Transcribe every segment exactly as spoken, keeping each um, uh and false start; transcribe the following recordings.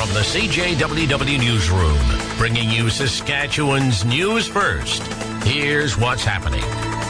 From the C J W W Newsroom, bringing you Saskatchewan's news first. Here's what's happening.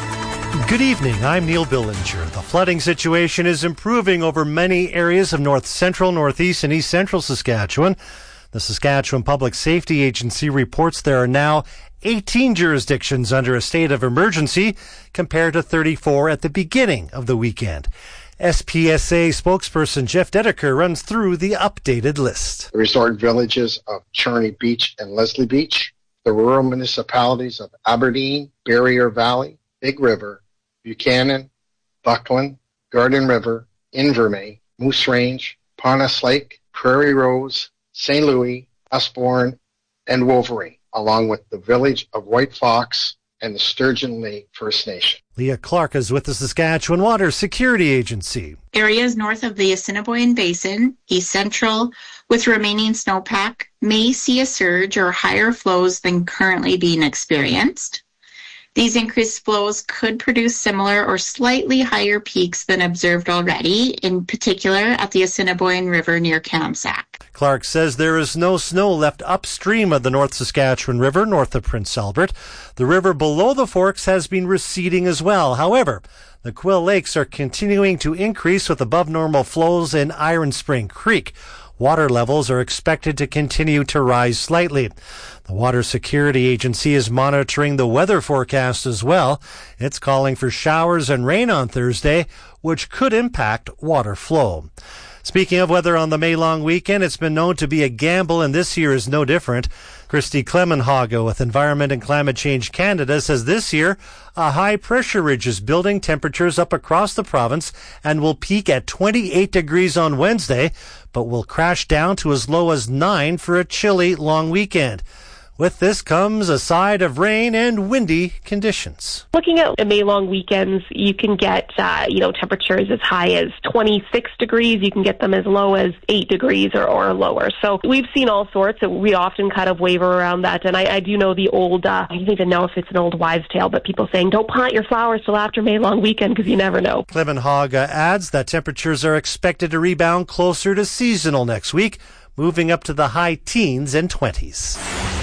Good evening, I'm Neil Billinger. The flooding situation is improving over many areas of north central, northeast, and east central Saskatchewan. The Saskatchewan Public Safety Agency reports there are now eighteen jurisdictions under a state of emergency compared to thirty-four at the beginning of the weekend. S P S A spokesperson Jeff Dedeker runs through the updated list. The resort villages of Charney Beach and Leslie Beach, the rural municipalities of Aberdeen, Barrier Valley, Big River, Buchanan, Buckland, Garden River, Invermay, Moose Range, Ponus Lake, Prairie Rose, Saint Louis, Usborne, and Wolverine, along with the village of White Fox and the Sturgeon Lake First Nation. Leah Clark is with the Saskatchewan Water Security Agency. Areas north of the Assiniboine Basin, east central, with remaining snowpack, may see a surge or higher flows than currently being experienced. These increased flows could produce similar or slightly higher peaks than observed already, in particular at the Assiniboine River near Kamsack. Clark says there is no snow left upstream of the North Saskatchewan River, north of Prince Albert. The river below the Forks has been receding as well. However, the Quill Lakes are continuing to increase with above normal flows in Iron Spring Creek. Water levels are expected to continue to rise slightly. The Water Security Agency is monitoring the weather forecast as well. It's calling for showers and rain on Thursday, which could impact water flow. Speaking of weather on the May-long weekend, it's been known to be a gamble, and this year is no different. Christy Clemenhaga with Environment and Climate Change Canada says this year a high-pressure ridge is building temperatures up across the province and will peak at twenty-eight degrees on Wednesday, but will crash down to as low as nine for a chilly long weekend. With this comes a side of rain and windy conditions. Looking at May-long weekends, you can get, uh, you know, temperatures as high as twenty-six degrees. You can get them as low as eight degrees or, or lower. So we've seen all sorts. We often kind of waver around that. And I, I do know the old, uh, I don't even know if it's an old wives' tale, but people saying, don't plant your flowers till after May-long weekend because you never know. Clemenhaga adds that temperatures are expected to rebound closer to seasonal next week, moving up to the high teens and twenties.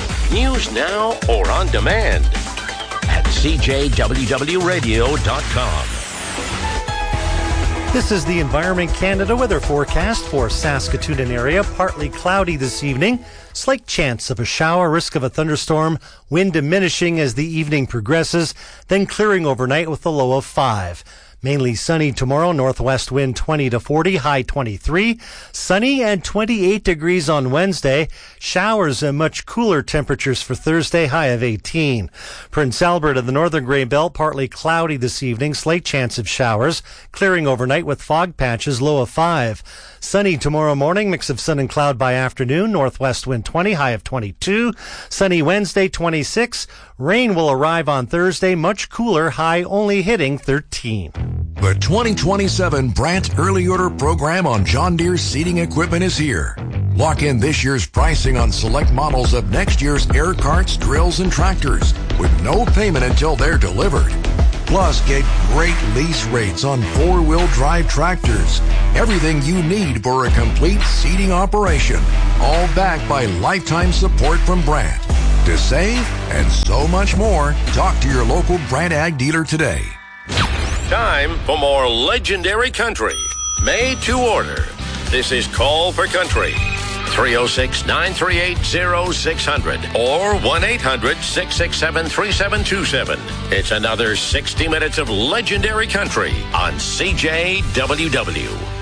News now or on demand at c j w w radio dot com. This is the Environment Canada weather forecast for Saskatoon and area. Partly cloudy this evening. Slight chance of a shower, risk of a thunderstorm, wind diminishing as the evening progresses, then clearing overnight with a low of five. Mainly sunny tomorrow, northwest wind twenty to forty, high twenty-three. Sunny and twenty-eight degrees on Wednesday. Showers and much cooler temperatures for Thursday, high of eighteen. Prince Albert and the northern Grey Belt, partly cloudy this evening, slight chance of showers. Clearing overnight with fog patches, low of five. Sunny tomorrow morning, mix of sun and cloud by afternoon, northwest wind twenty, high of twenty-two. Sunny Wednesday, twenty-six. Rain will arrive on Thursday, much cooler, high only hitting thirteen. The twenty twenty-seven Brandt Early Order Program on John Deere seeding equipment is here. Lock in this year's pricing on select models of next year's air carts, drills, and tractors with no payment until they're delivered. Plus, get great lease rates on four-wheel drive tractors. Everything you need for a complete seeding operation. All backed by lifetime support from Brandt. To save and so much more, talk to your local Brandt Ag dealer today. Time for more legendary country. Made to order. This is Call for Country. three oh six, nine three eight, oh six hundred or one eight hundred, six six seven, three seven two seven. It's another sixty minutes of legendary country on C J W W.